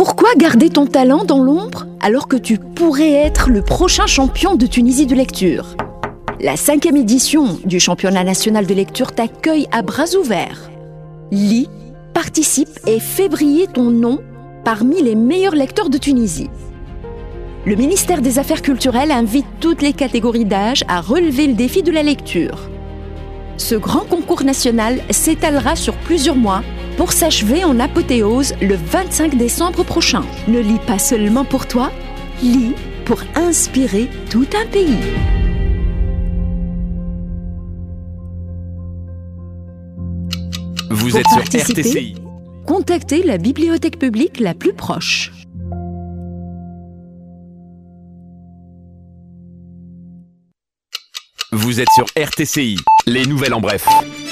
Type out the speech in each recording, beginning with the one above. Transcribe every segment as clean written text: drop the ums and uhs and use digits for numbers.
Pourquoi garder ton talent dans l'ombre alors que tu pourrais être le prochain champion de Tunisie de lecture ? La 5e édition du championnat national de lecture t'accueille à bras ouverts. Lis, participe et fais briller ton nom parmi les meilleurs lecteurs de Tunisie. Le ministère des Affaires culturelles invite toutes les catégories d'âge à relever le défi de la lecture. Ce grand concours national s'étalera sur plusieurs mois pour s'achever en apothéose le 25 décembre prochain. Ne lis pas seulement pour toi, lis pour inspirer tout un pays. Vous Pour êtes sur participer, RTCI. contactez la bibliothèque publique la plus proche. Vous êtes sur RTCI. Les nouvelles en bref.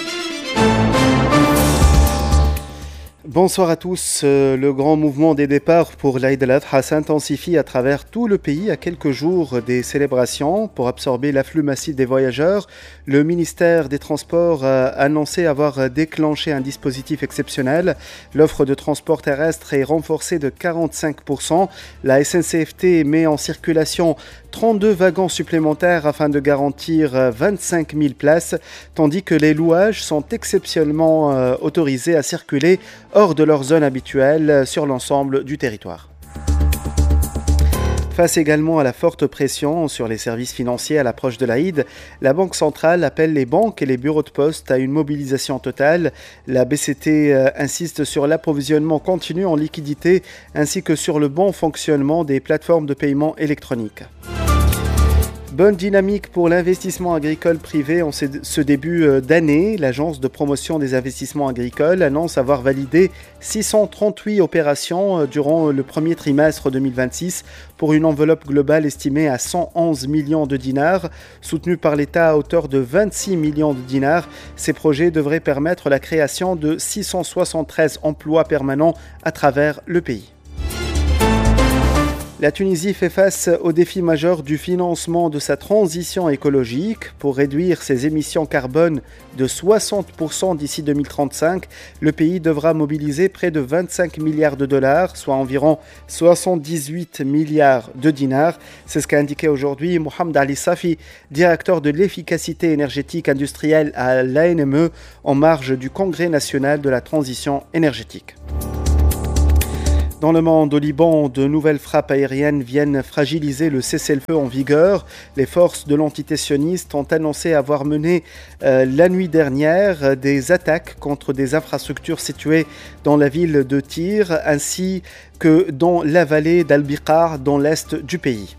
Bonsoir à tous. Le grand mouvement des départs pour l'Aïd al-Adha s'intensifie à travers tout le pays à quelques jours des célébrations. Pour absorber l'afflux massif des voyageurs, le ministère des Transports a annoncé avoir déclenché un dispositif exceptionnel. L'offre de transport terrestre est renforcée de 45%. La SNCFT met en circulation 32 wagons supplémentaires afin de garantir 25 000 places, tandis que les louages sont exceptionnellement autorisés à circuler hors de leur zone habituelle sur l'ensemble du territoire. Face également à la forte pression sur les services financiers à l'approche de l'Aïd, la Banque centrale appelle les banques et les bureaux de poste à une mobilisation totale. La BCT insiste sur l'approvisionnement continu en liquidités ainsi que sur le bon fonctionnement des plateformes de paiement électroniques. Bonne dynamique pour l'investissement agricole privé en ce début d'année. L'Agence de promotion des investissements agricoles annonce avoir validé 638 opérations durant le premier trimestre 2026 pour une enveloppe globale estimée à 111 millions de dinars, soutenue par l'État à hauteur de 26 millions de dinars. Ces projets devraient permettre la création de 673 emplois permanents à travers le pays. La Tunisie fait face au défi majeur du financement de sa transition écologique. Pour réduire ses émissions carbone de 60% d'ici 2035, le pays devra mobiliser près de 25 milliards de dollars, soit environ 78 milliards de dinars. C'est ce qu'a indiqué aujourd'hui Mohamed Ali Safi, directeur de l'efficacité énergétique industrielle à l'ANME, en marge du Congrès national de la transition énergétique. Dans le monde, au Liban, de nouvelles frappes aériennes viennent fragiliser le cessez-le-feu en vigueur. Les forces de l'entité sioniste ont annoncé avoir mené la nuit dernière des attaques contre des infrastructures situées dans la ville de Tyr ainsi que dans la vallée d'Al-Biqar dans l'est du pays.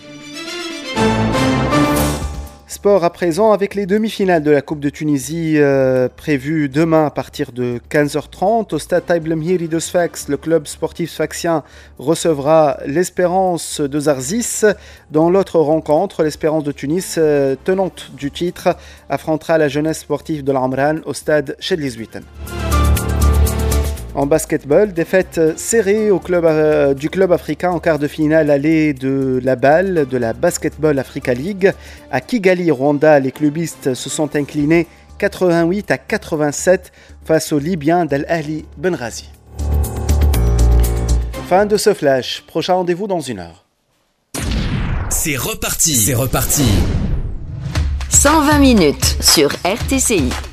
Sport à présent avec les demi-finales de la Coupe de Tunisie prévues demain à partir de 15h30. Au stade Taïb Lemhiri de Sfax, le club sportif sfaxien recevra l'Espérance de Zarzis. Dans l'autre rencontre, l'Espérance de Tunis, tenante du titre, affrontera la jeunesse sportive de l'Amran au stade Chedli Zouiten. En basketball, défaite serrée du club africain en quart de finale aller de la BAL, de la Basketball Africa League. À Kigali, Rwanda, les clubistes se sont inclinés 88-87 face aux Libyens d'Al-Ahli Benghazi. Fin de ce flash. Prochain rendez-vous dans 1 heure. C'est reparti. 120 minutes sur RTCI.